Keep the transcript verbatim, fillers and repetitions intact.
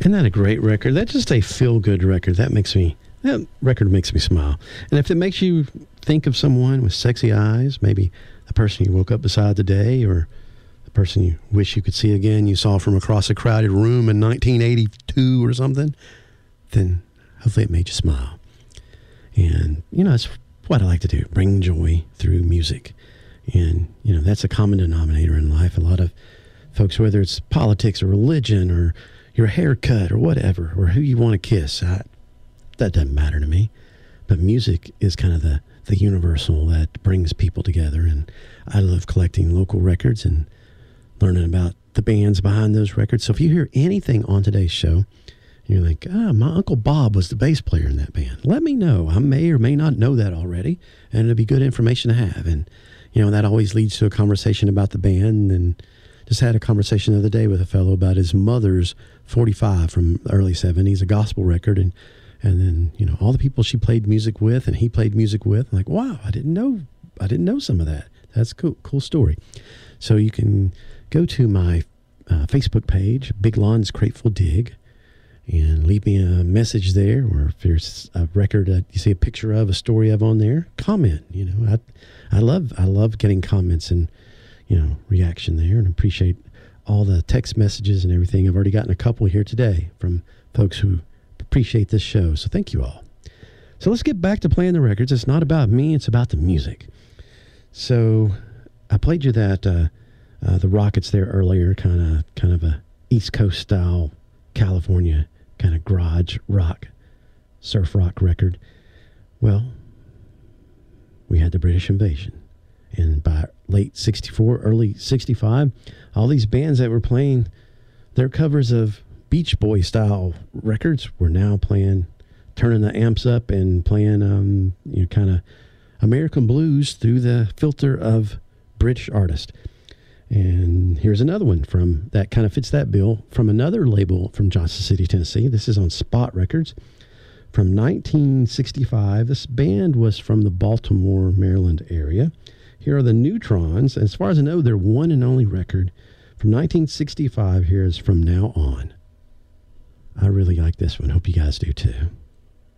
Isn't that a great record? That's just a feel-good record. That makes me, that record makes me smile. And if it makes you think of someone with sexy eyes, maybe the person you woke up beside today, or the person you wish you could see again, you saw from across a crowded room in nineteen eighty-two or something, then hopefully it made you smile. And, you know, it's what I like to do, bring joy through music. And, you know, that's a common denominator in life. A lot of folks, whether it's politics or religion or your haircut or whatever, or who you want to kiss, I, that doesn't matter to me. But music is kind of the, the universal that brings people together. And I love collecting local records and learning about the bands behind those records. So if you hear anything on today's show, and you're like, ah, my Uncle Bob was the bass player in that band, let me know. I may or may not know that already, and it'll be good information to have. And, you know, that always leads to a conversation about the band. And just had a conversation the other day with a fellow about his mother's forty-five from the early seventies, a gospel record. And, and then, you know, all the people she played music with and he played music with. I'm like, wow, I didn't know, I didn't know some of that. That's a cool, cool story. So you can go to my uh, Facebook page, Big Lon's Grateful Dig, and leave me a message there. Or if there's a record that you see a picture of, a story of on there, comment. You know, I, I love, I love getting comments and, you know, reaction there, and appreciate all the text messages and everything. I've already gotten a couple here today from folks who appreciate this show. So thank you all. So let's get back to playing the records. It's not about me. It's about the music. So I played you that, uh, uh, the Rockets there earlier, kind of, kind of a East Coast style, California kind of garage rock, surf rock record. Well, we had the British invasion. And by late sixty-four, early sixty-five, all these bands that were playing their covers of Beach Boy style records were now playing, turning the amps up and playing, um, you know, kind of American blues through the filter of British artists. And here's another one from that kind of fits that bill from another label from Johnson City, Tennessee. This is on Spot Records from nineteen sixty-five. This band was from the Baltimore, Maryland area. Here are the Neutrons. As far as I know, their one and only record from nineteen sixty-five here is From Now On. I really like this one. Hope you guys do too.